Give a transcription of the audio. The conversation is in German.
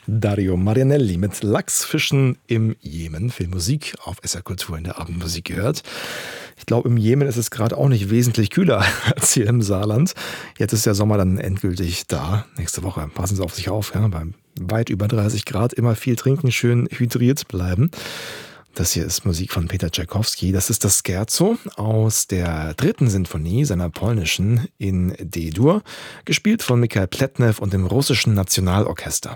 Dario Marianelli mit Lachsfischen im Jemen. Viel Musik auf SR Kultur in der Abendmusik gehört. Ich glaube, im Jemen ist es gerade auch nicht wesentlich kühler als hier im Saarland. Jetzt ist der Sommer dann endgültig da. Nächste Woche passen Sie auf sich auf. Ja, bei weit über 30 Grad immer viel trinken, schön hydriert bleiben. Das hier ist Musik von Peter Tschaikowski. Das ist das Scherzo aus der 3. Sinfonie, seiner polnischen, in D-Dur, gespielt von Michael Pletnew und dem russischen Nationalorchester.